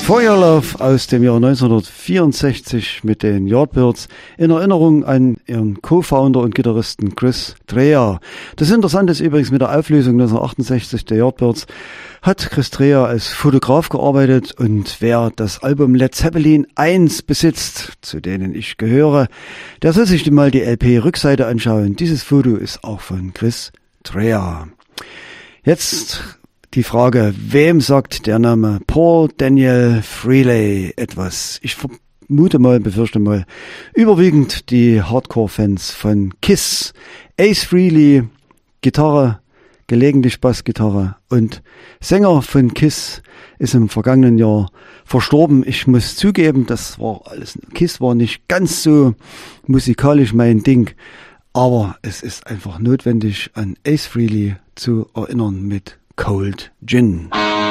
For Your Love aus dem Jahr 1964 mit den Yardbirds in Erinnerung an ihren Co-Founder und Gitarristen Chris Dreja. Das Interessante ist übrigens, mit der Auflösung 1968 der Yardbirds hat Chris Dreja als Fotograf gearbeitet, und wer das Album Led Zeppelin 1 besitzt, zu denen ich gehöre, der soll sich mal die LP-Rückseite anschauen. Dieses Foto ist auch von Chris Dreja. Jetzt die Frage, wem sagt der Name Paul Daniel Frehley etwas? Ich befürchte mal, überwiegend die Hardcore-Fans von Kiss. Ace Frehley, Gitarre, gelegentlich Bassgitarre und Sänger von Kiss, ist im vergangenen Jahr verstorben. Ich muss zugeben, Kiss war nicht ganz so musikalisch mein Ding, aber es ist einfach notwendig, an Ace Frehley zu erinnern mit Cold Gin.